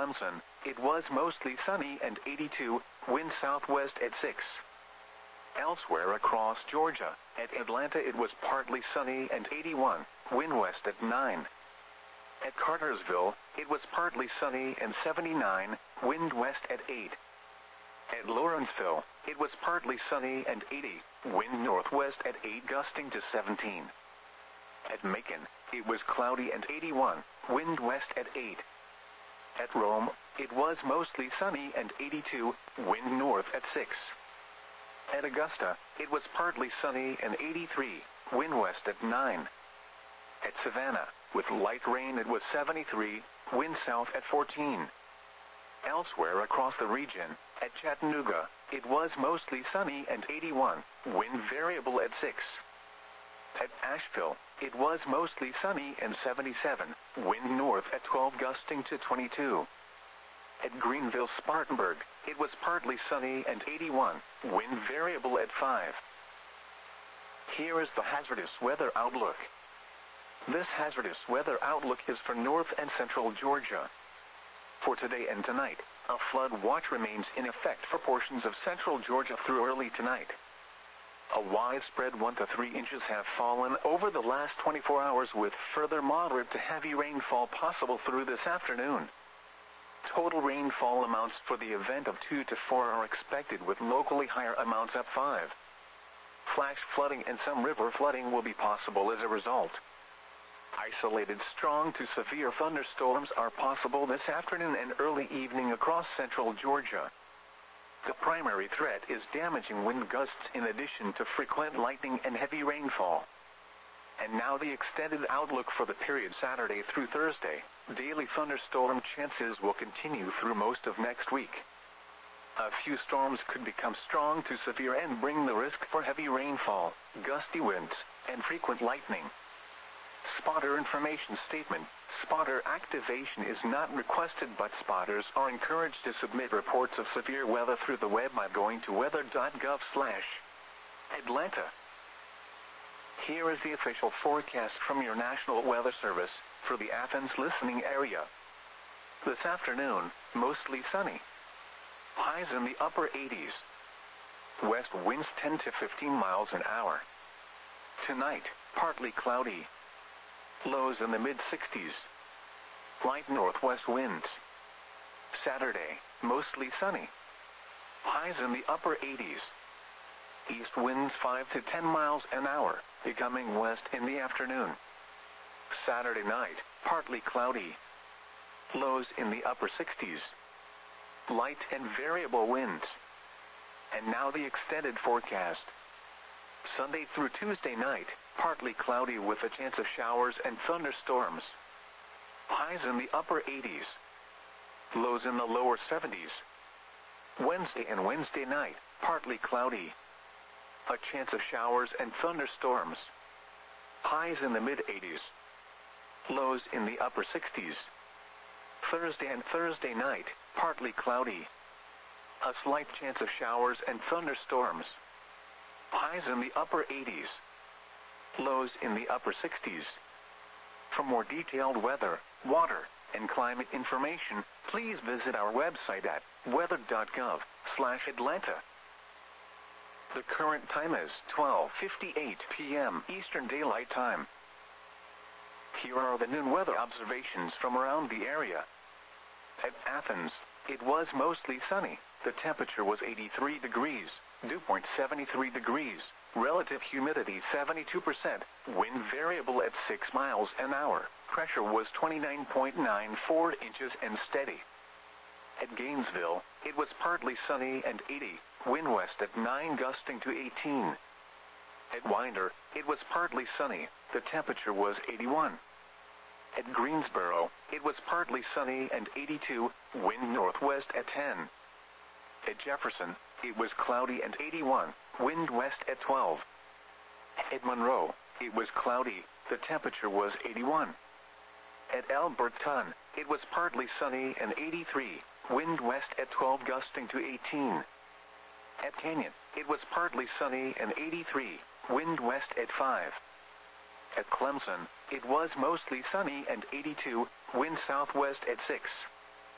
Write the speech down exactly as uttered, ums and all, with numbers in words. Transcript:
Clemson, it was mostly sunny and eighty-two, wind southwest at six. Elsewhere across Georgia, at Atlanta it was partly sunny and eighty-one, wind west at nine. At Cartersville, it was partly sunny and seventy-nine, wind west at eight. At Lawrenceville, it was partly sunny and eighty, wind northwest at eight gusting to seventeen. At Macon, it was cloudy and eighty-one, wind west at eight. At Rome, it was mostly sunny and eighty-two, wind north at six. At Augusta, it was partly sunny and eighty-three, wind west at nine. At Savannah, with light rain it was seventy-three, wind south at fourteen. Elsewhere across the region, at Chattanooga, it was mostly sunny and eighty-one, wind variable at six. At Asheville, it was mostly sunny and seventy-seven, wind north at twelve gusting to twenty-two. At Greenville-Spartanburg, it was partly sunny and eighty-one, wind variable at five. Here is the hazardous weather outlook. This hazardous weather outlook is for north and central Georgia. For today and tonight, a flood watch remains in effect for portions of central Georgia through early tonight. A widespread one to three inches have fallen over the last twenty-four hours, with further moderate to heavy rainfall possible through this afternoon. Total rainfall amounts for the event of two to four are expected, with locally higher amounts at five. Flash flooding and some river flooding will be possible as a result. Isolated strong to severe thunderstorms are possible this afternoon and early evening across central Georgia. The primary threat is damaging wind gusts in addition to frequent lightning and heavy rainfall. And now the extended outlook for the period Saturday through Thursday. Daily thunderstorm chances will continue through most of next week. A few storms could become strong to severe and bring the risk for heavy rainfall, gusty winds, and frequent lightning. Spotter information statement. Spotter activation is not requested, but spotters are encouraged to submit reports of severe weather through the web by going to weather dot gov slash Atlanta. Here is the official forecast from your National Weather Service for the Athens listening area. This afternoon, mostly sunny. Highs in the upper eighties. West winds ten to fifteen miles an hour. Tonight, partly cloudy. Lows in the mid-sixties. Light northwest winds. Saturday, mostly sunny. Highs in the upper eighties. East winds five to ten miles an hour, becoming west in the afternoon. Saturday night, partly cloudy. Lows in the upper sixties. Light and variable winds. And now the extended forecast. Sunday through Tuesday night, partly cloudy with a chance of showers and thunderstorms. Highs in the upper eighties. Lows in the lower seventies. Wednesday and Wednesday night, partly cloudy. A chance of showers and thunderstorms. Highs in the mid-eighties. Lows in the upper sixties. Thursday and Thursday night, partly cloudy. A slight chance of showers and thunderstorms. Highs in the upper eighties. Lows in the upper sixties. For more detailed weather, water, and climate information, please visit our website at weather dot gov slash Atlanta. The current time is twelve fifty-eight p m Eastern Daylight Time. Here are the noon weather observations from around the area. At Athens, it was mostly sunny. The temperature was eighty-three degrees, dew point seventy-three degrees, relative humidity seventy-two percent, wind variable at six miles an hour, pressure was twenty-nine point nine four inches and steady. At Gainesville, it was partly sunny and eighty, wind west at nine gusting to eighteen. At Winder, it was partly sunny, the temperature was eighty-one. At Greensboro, it was partly sunny and eighty-two, wind northwest at ten. At Jefferson, it was cloudy and eighty-one, wind west at twelve. At Monroe, it was cloudy, the temperature was eighty-one. At Alberton, it was partly sunny and eighty-three, wind west at twelve gusting to eighteen. At Canyon, it was partly sunny and eighty-three, wind west at five. At Clemson, it was mostly sunny and eighty-two, wind southwest at six.